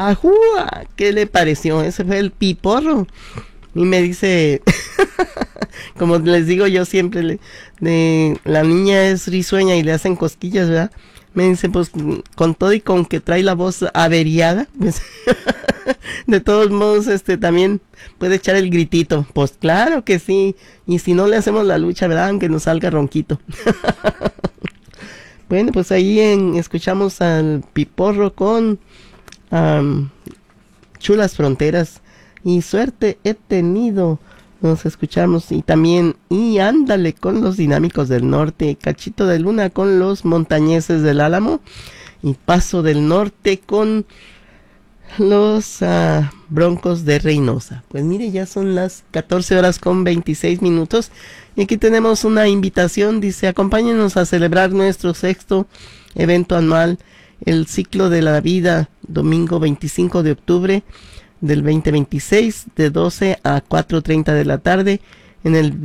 ¡Ajúa! ¿Qué le pareció? Ese fue el piporro. Y me dice, como les digo yo siempre, la niña es risueña y le hacen cosquillas, ¿verdad? Me dice, pues con todo y con que trae la voz averiada, pues, de todos modos, también puede echar el gritito. Pues claro que sí. Y si no le hacemos la lucha, ¿verdad? Aunque nos salga ronquito. Bueno, pues ahí escuchamos al piporro con Chulas Fronteras. Y suerte he tenido. Nos escuchamos y también y ándale con los Dinámicos del Norte, Cachito de Luna con los Montañeses del Álamo y Paso del Norte con los Broncos de Reynosa. Pues mire, ya son las 14 horas con 26 minutos y aquí tenemos una invitación, dice, acompáñenos a celebrar nuestro sexto evento anual, el Ciclo de la Vida, domingo 25 de octubre del 2026, de 12 a 4:30 de la tarde, en el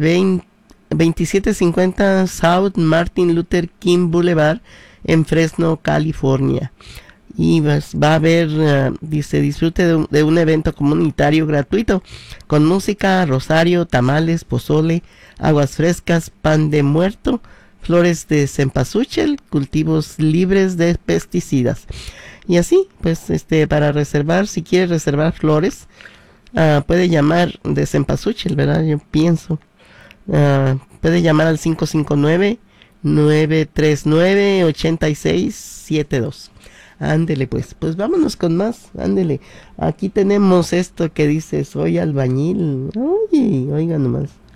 2750 South Martin Luther King Boulevard, en Fresno, California. Y va a haber, dice, disfrute de un evento comunitario gratuito, con música, rosario, tamales, pozole, aguas frescas, pan de muerto, flores de cempasúchil, cultivos libres de pesticidas. Y así, pues, para reservar, si quiere reservar flores, puede llamar de cempasúchil, ¿verdad? Yo pienso. Puede llamar al 559-939-8672. Ándele, pues vámonos con más, ándele. Aquí tenemos esto que dice, soy albañil. Oye, oiga nomás.